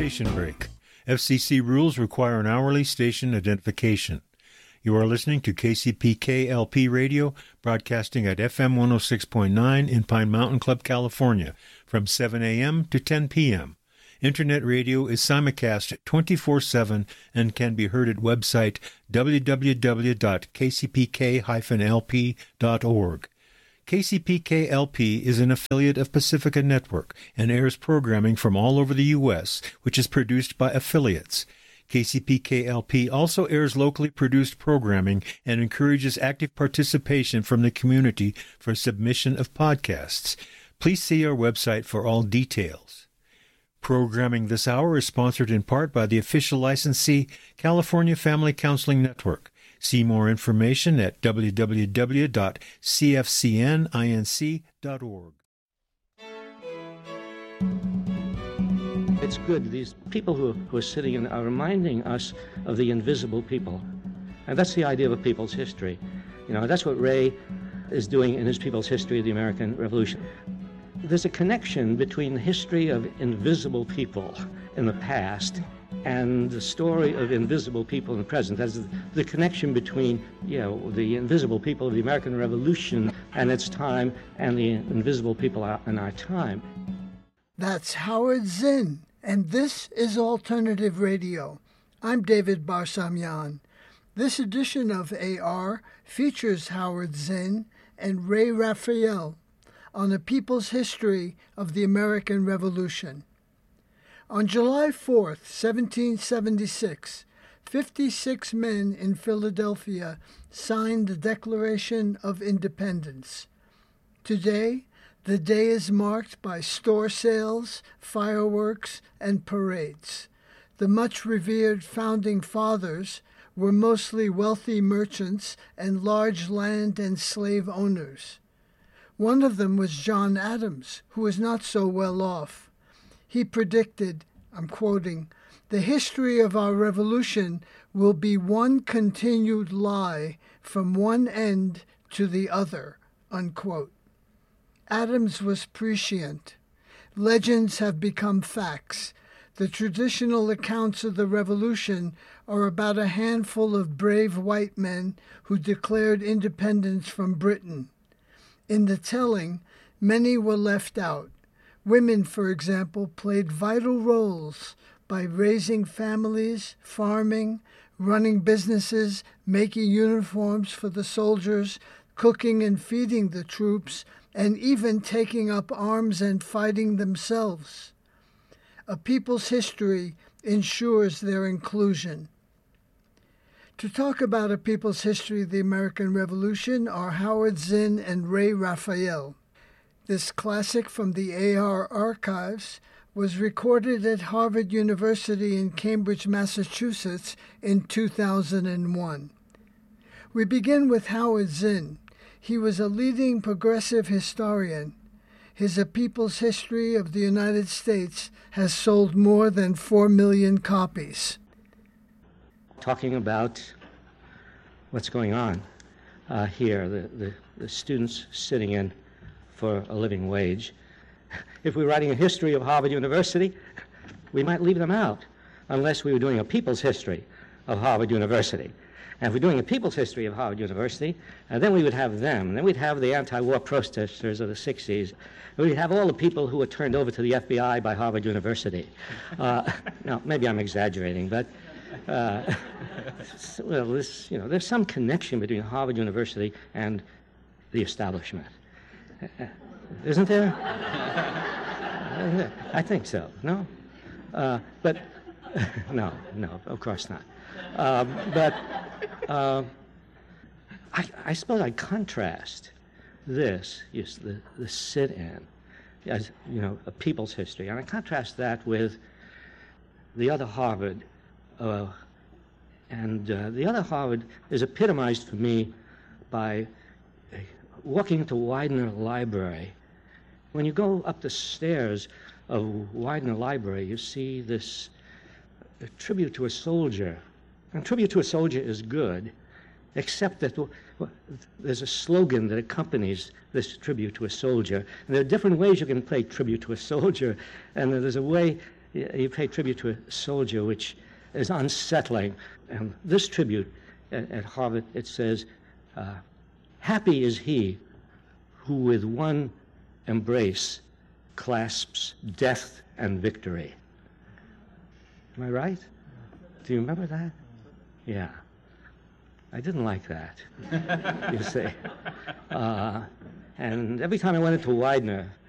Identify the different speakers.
Speaker 1: station break. FCC rules require an hourly station identification. You are listening to KCPK-LP Radio, broadcasting at FM 106.9 in Pine Mountain Club, California, from 7 a.m. to 10 p.m. Internet radio is simulcast 24/7 and can be heard at website www.kcpk-lp.org. KCPK-LP is an affiliate of Pacifica Network and airs programming from all over the U.S., which is produced by affiliates. KCPK-LP also airs locally produced programming and encourages active participation from the community for submission of podcasts. Please see our website for all details. Programming this hour is sponsored in part by the official licensee, California Family Counseling Network. See more information at www.cfcninc.org.
Speaker 2: It's good. These people who are sitting in are reminding us of the invisible people. And that's the idea of a people's history. You know, that's what Ray is doing in his People's History of the American Revolution. There's a connection between the history of invisible people in the past and the story of invisible people in the present. That's the connection between, the invisible people of the American Revolution and its time and the invisible people in our time.
Speaker 3: That's Howard Zinn, and this is Alternative Radio. I'm David Barsamian. This edition of AR features Howard Zinn and Ray Raphael on the people's history of the American Revolution. On July 4th, 1776, 56 men in Philadelphia signed the Declaration of Independence. Today, the day is marked by store sales, fireworks, and parades. The much-revered Founding Fathers were mostly wealthy merchants and large land and slave owners. One of them was John Adams, who was not so well off. He predicted, I'm quoting, "The history of our revolution will be one continued lie from one end to the other," unquote. Adams was prescient. Legends have become facts. The traditional accounts of the revolution are about a handful of brave white men who declared independence from Britain. In the telling, many were left out. Women, for example, played vital roles by raising families, farming, running businesses, making uniforms for the soldiers, cooking and feeding the troops, and even taking up arms and fighting themselves. A people's history ensures their inclusion. To talk about a people's history of the American Revolution are Howard Zinn and Ray Raphael. This classic from the AR archives was recorded at Harvard University in Cambridge, Massachusetts in 2001. We begin with Howard Zinn. He was a leading progressive historian. His A People's History of the United States has sold more than 4 million copies.
Speaker 2: Talking about what's going on here, the students sitting in for a living wage. If we were writing a history of Harvard University, we might leave them out unless we were doing a people's history of Harvard University. And if we're doing a people's history of Harvard University, then we would have them. And then we'd have the anti-war protesters of the 60s. We'd have all the people who were turned over to the FBI by Harvard University. Now, maybe I'm exaggerating, but there's some connection between Harvard University and the establishment. Isn't there? I think so. No? But no, of course not. But I suppose I contrast this, the sit-in, as a people's history, and I contrast that with the other Harvard, and the other Harvard is epitomized for me by walking into Widener Library. When you go up the stairs of Widener Library, you see this tribute to a soldier. And tribute to a soldier is good, except that there's a slogan that accompanies this tribute to a soldier. And there are different ways you can play tribute to a soldier. And there's a way, you pay tribute to a soldier, which is unsettling. And this tribute at Harvard, it says, happy is he who with one embrace clasps death and victory. Am I right? Do you remember that? Yeah. I didn't like that, you see. And every time I went into Widener,